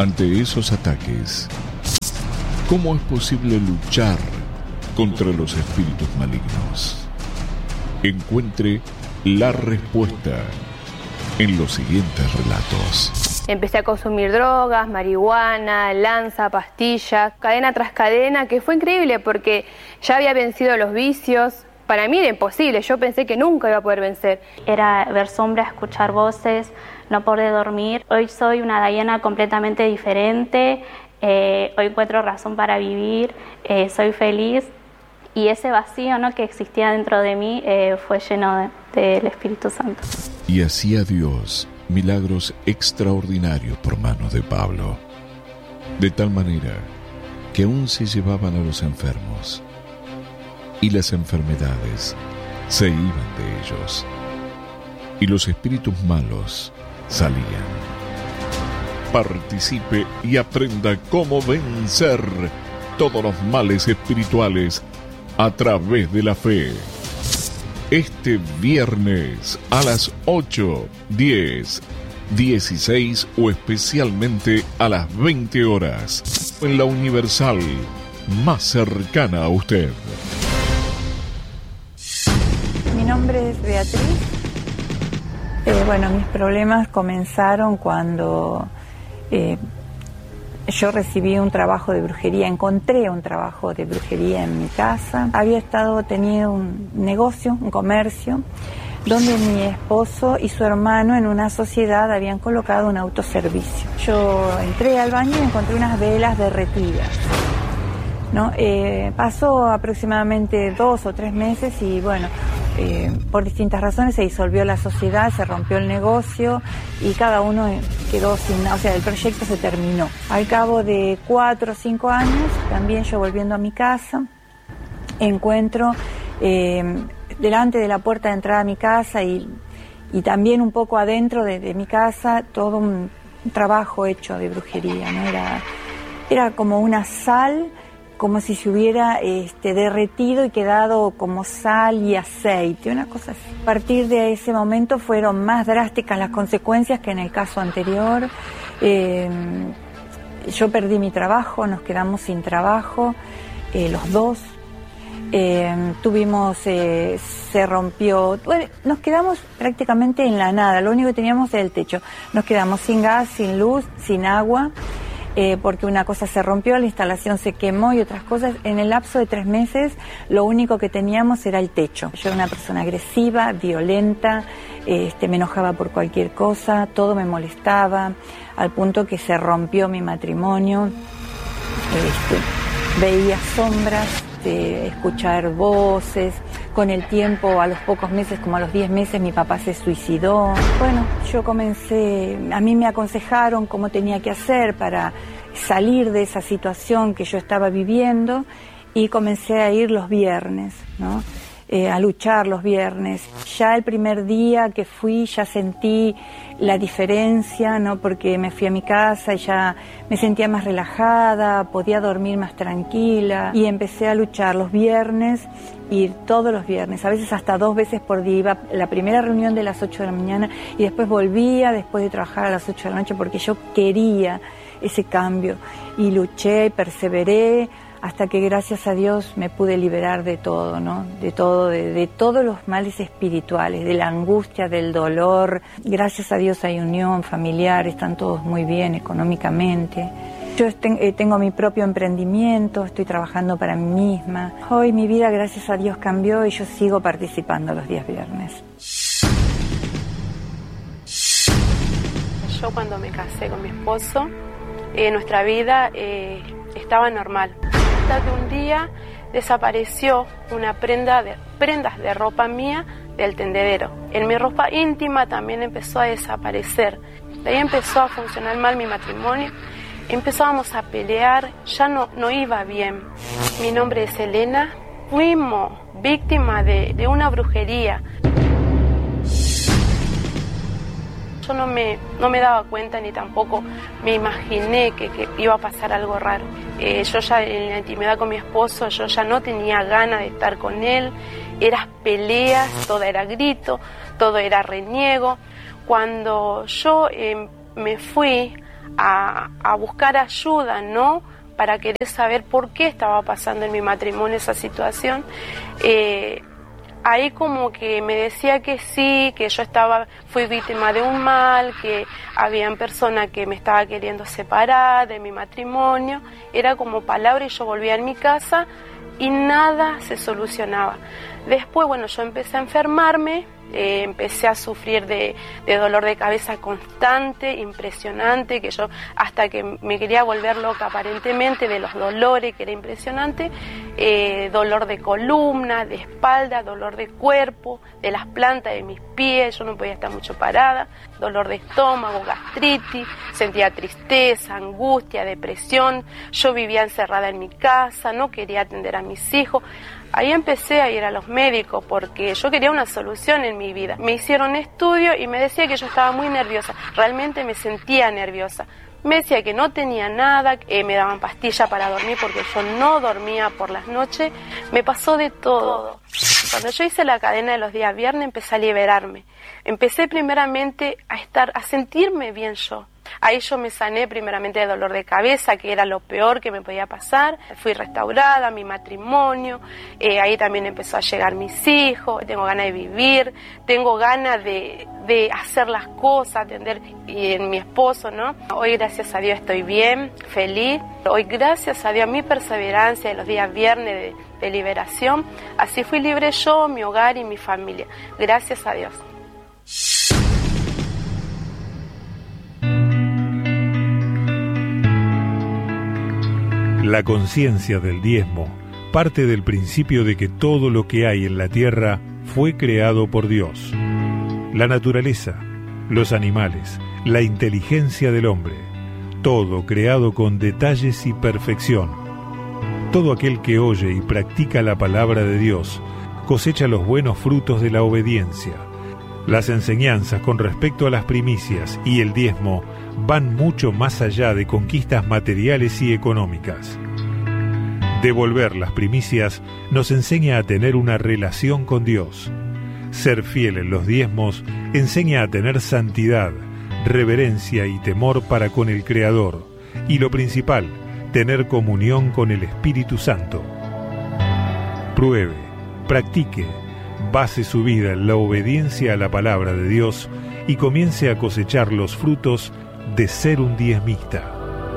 Ante esos ataques, ¿cómo es posible luchar contra los espíritus malignos? Encuentre la respuesta en los siguientes relatos. Empecé a consumir drogas, marihuana, lanza, pastillas, cadena tras cadena, que fue increíble porque ya había vencido los vicios. Para mí era imposible, yo pensé que nunca iba a poder vencer. Era ver sombras, escuchar voces, no poder dormir. Hoy soy una Diana completamente diferente, hoy encuentro razón para vivir, soy feliz. Y ese vacío, ¿no?, que existía dentro de mí fue lleno del Espíritu Santo. Y hacía Dios milagros extraordinarios por manos de Pablo, de tal manera que aún se llevaban a los enfermos y las enfermedades se iban de ellos y los espíritus malos salían. Participe y aprenda cómo vencer todos los males espirituales a través de la fe. Este viernes a las 8, 10, 16 o especialmente a las 20 horas en la Universal más cercana a usted. Mi nombre es Beatriz. Mis problemas comenzaron cuando yo recibí un trabajo de brujería, encontré un trabajo de brujería en mi casa. Había tenido un negocio, un comercio, donde mi esposo y su hermano en una sociedad habían colocado un autoservicio. Yo entré al baño y encontré unas velas derretidas, ¿no? Pasó aproximadamente 2 o 3 meses y por distintas razones se disolvió la sociedad, se rompió el negocio y cada uno quedó el proyecto se terminó. Al cabo de 4 o 5 años, también yo volviendo a mi casa, encuentro delante de la puerta de entrada a mi casa y también un poco adentro de mi casa todo un trabajo hecho de brujería, ¿no? Era como una sal, como si se hubiera derretido y quedado como sal y aceite, una cosa así. A partir de ese momento fueron más drásticas las consecuencias que en el caso anterior. Yo perdí mi trabajo, nos quedamos sin trabajo, los dos. Se rompió, nos quedamos prácticamente en la nada, lo único que teníamos era el techo. Nos quedamos sin gas, sin luz, sin agua. Porque una cosa se rompió, la instalación se quemó y otras cosas. En el lapso de 3 meses lo único que teníamos era el techo. Yo era una persona agresiva, violenta, me enojaba por cualquier cosa, todo me molestaba, al punto que se rompió mi matrimonio. Veía sombras, escuchar voces. Con el tiempo, a los pocos meses, como a los 10 meses, mi papá se suicidó. Yo comencé, a mí me aconsejaron cómo tenía que hacer para salir de esa situación que yo estaba viviendo y comencé a ir los viernes, ¿no? A luchar los viernes. Ya el primer día que fui ya sentí la diferencia, ¿no? Porque me fui a mi casa y ya me sentía más relajada, podía dormir más tranquila y empecé a luchar los viernes, ir todos los viernes, a veces hasta 2 veces por día. Iba la primera reunión de las 8 de la mañana y después volvía después de trabajar a las 8 de la noche porque yo quería ese cambio y luché, perseveré, hasta que gracias a Dios me pude liberar de todo, ¿no? De todos los males espirituales, de la angustia, del dolor. Gracias a Dios hay unión familiar, están todos muy bien económicamente. Yo tengo mi propio emprendimiento, estoy trabajando para mí misma. Hoy mi vida, gracias a Dios, cambió y yo sigo participando los días viernes. Yo cuando me casé con mi esposo, nuestra vida estaba normal. Hasta que un día desapareció una prendas de ropa mía del tendedero. En mi ropa íntima también empezó a desaparecer. De ahí empezó a funcionar mal mi matrimonio. Empezábamos a pelear, ya no iba bien. Mi nombre es Elena. Fuimos víctimas de una brujería. Yo no me daba cuenta ni tampoco me imaginé que iba a pasar algo raro. Yo ya en la intimidad con mi esposo, yo ya no tenía ganas de estar con él. Eran peleas, todo era grito, todo era reniego. Cuando yo me fui a buscar ayuda, ¿no? Para querer saber por qué estaba pasando en mi matrimonio esa situación. Ahí como que me decía que sí, que yo fui víctima de un mal, que habían personas que me estaban queriendo separar de mi matrimonio. Era como palabra y yo volvía en mi casa y nada se solucionaba. Después, bueno, yo empecé a enfermarme, empecé a sufrir de dolor de cabeza constante, impresionante, que yo hasta que me quería volver loca aparentemente de los dolores, que era impresionante, dolor de columna, de espalda, dolor de cuerpo, de las plantas de mis pies, yo no podía estar mucho parada, dolor de estómago, gastritis, sentía tristeza, angustia, depresión, yo vivía encerrada en mi casa, no quería atender a mis hijos. Ahí empecé a ir a los médicos porque yo quería una solución en mi vida. Me hicieron estudio y me decía que yo estaba muy nerviosa. Realmente me sentía nerviosa. Me decía que no tenía nada, me daban pastillas para dormir porque yo no dormía por las noches. Me pasó de todo. Cuando yo hice la cadena de los días viernes empecé a liberarme. Empecé primeramente a sentirme bien yo. Ahí yo me sané primeramente de dolor de cabeza, que era lo peor que me podía pasar. Fui restaurada, mi matrimonio, ahí también empezó a llegar mis hijos, tengo ganas de vivir, tengo ganas de hacer las cosas, atender y en mi esposo, ¿no? Hoy gracias a Dios estoy bien, feliz. Hoy gracias a Dios mi perseverancia de los días viernes de liberación, así fui libre yo, mi hogar y mi familia. Gracias a Dios. La conciencia del diezmo parte del principio de que todo lo que hay en la tierra fue creado por Dios. La naturaleza, los animales, la inteligencia del hombre, todo creado con detalles y perfección. Todo aquel que oye y practica la palabra de Dios cosecha los buenos frutos de la obediencia. Las enseñanzas con respecto a las primicias y el diezmo van mucho más allá de conquistas materiales y económicas. Devolver las primicias nos enseña a tener una relación con Dios. Ser fiel en los diezmos enseña a tener santidad, reverencia y temor para con el Creador. Y lo principal, tener comunión con el Espíritu Santo. Pruebe, practique, base su vida en la obediencia a la palabra de Dios y comience a cosechar los frutos de ser un diezmista.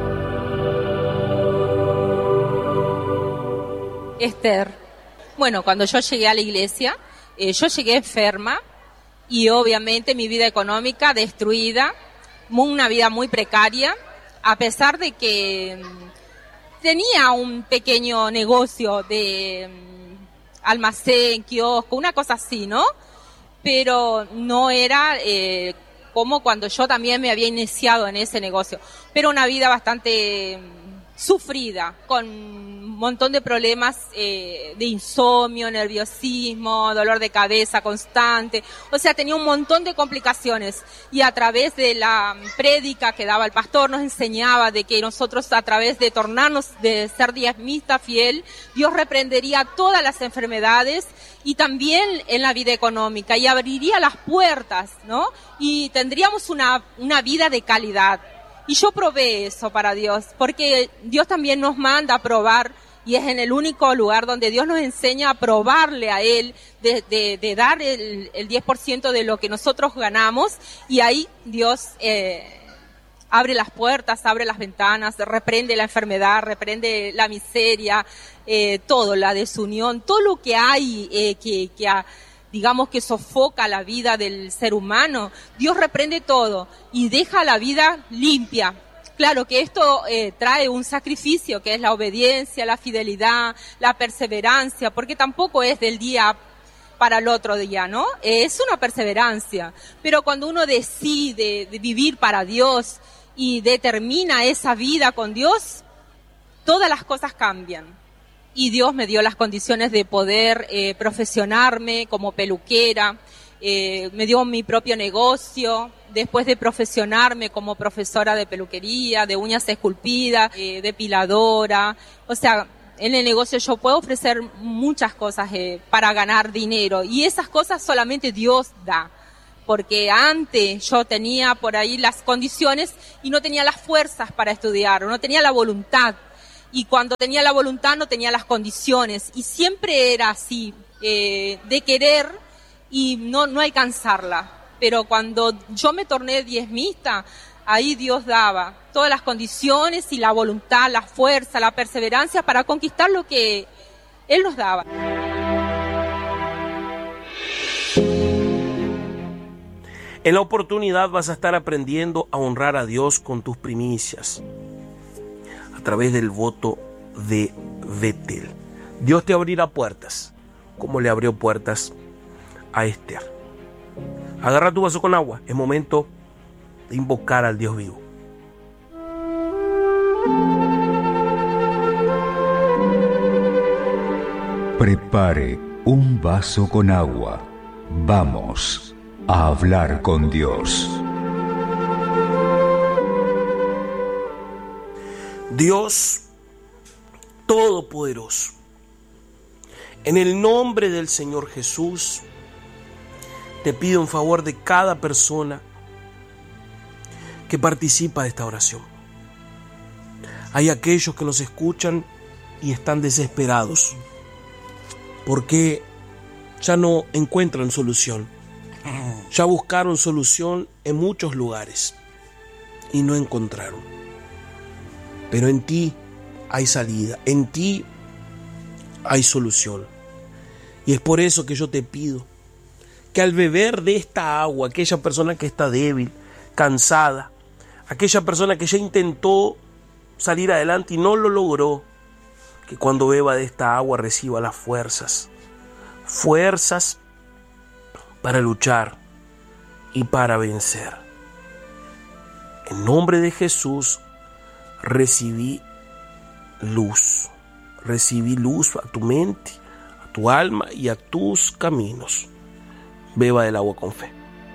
Esther. Bueno, cuando yo llegué a la iglesia, yo llegué enferma y obviamente mi vida económica destruida, una vida muy precaria, a pesar de que tenía un pequeño negocio de almacén, kiosco, una cosa así, ¿no? Pero no era como cuando yo también me había iniciado en ese negocio, pero una vida bastante sufrida, con un montón de problemas de insomnio, nerviosismo, dolor de cabeza constante, o sea, tenía un montón de complicaciones, y a través de la prédica que daba el pastor nos enseñaba de que nosotros a través de tornarnos, de ser diezmista fiel, Dios reprendería todas las enfermedades y también en la vida económica, y abriría las puertas, ¿no? Y tendríamos una vida de calidad. Y yo probé eso para Dios, porque Dios también nos manda a probar, y es en el único lugar donde Dios nos enseña a probarle a Él, de dar el 10% de lo que nosotros ganamos, y ahí Dios abre las puertas, abre las ventanas, reprende la enfermedad, reprende la miseria, todo, la desunión, todo lo que hay digamos que sofoca la vida del ser humano, Dios reprende todo y deja la vida limpia. Claro que esto trae un sacrificio, que es la obediencia, la fidelidad, la perseverancia, porque tampoco es del día para el otro día, ¿no? Es una perseverancia, pero cuando uno decide de vivir para Dios y determina esa vida con Dios, todas las cosas cambian. Y Dios me dio las condiciones de poder profesionarme como peluquera, me dio mi propio negocio, después de profesionarme como profesora de peluquería, de uñas esculpidas, depiladora. O sea, en el negocio yo puedo ofrecer muchas cosas para ganar dinero, y esas cosas solamente Dios da, porque antes yo tenía por ahí las condiciones y no tenía las fuerzas para estudiar, no tenía la voluntad. Y cuando tenía la voluntad no tenía las condiciones. Y siempre era así, de querer y no alcanzarla. Pero cuando yo me torné diezmista, ahí Dios daba todas las condiciones y la voluntad, la fuerza, la perseverancia para conquistar lo que Él nos daba. En la oportunidad vas a estar aprendiendo a honrar a Dios con tus primicias a través del voto de Betel. Dios te abrirá puertas, como le abrió puertas a Esther. Agarra tu vaso con agua, es momento de invocar al Dios vivo. Prepare un vaso con agua. Vamos a hablar con Dios. Dios Todopoderoso, en el nombre del Señor Jesús, te pido en favor de cada persona que participa de esta oración. Hay aquellos que nos escuchan y están desesperados porque ya no encuentran solución. Ya buscaron solución en muchos lugares y no encontraron. Pero en ti hay salida, en ti hay solución. Y es por eso que yo te pido que al beber de esta agua, aquella persona que está débil, cansada, aquella persona que ya intentó salir adelante y no lo logró, que cuando beba de esta agua reciba las fuerzas para luchar y para vencer. En nombre de Jesús recibí luz a tu mente, a tu alma y a tus caminos. Beba del agua con fe.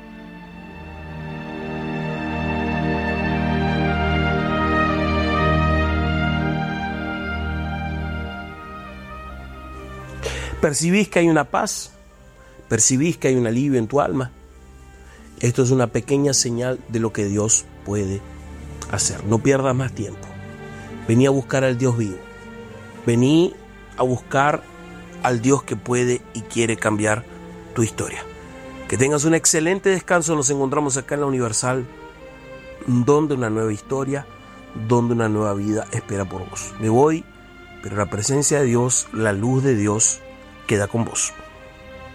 ¿Percibís que hay una paz? ¿Percibís que hay un alivio en tu alma? Esto es una pequeña señal de lo que Dios puede hacer. No pierdas más tiempo. Vení a buscar al Dios vivo. Vení a buscar al Dios que puede y quiere cambiar tu historia. Que tengas un excelente descanso. Nos encontramos acá en la Universal, donde una nueva historia, donde una nueva vida espera por vos. Me voy, pero la presencia de Dios, la luz de Dios, queda con vos.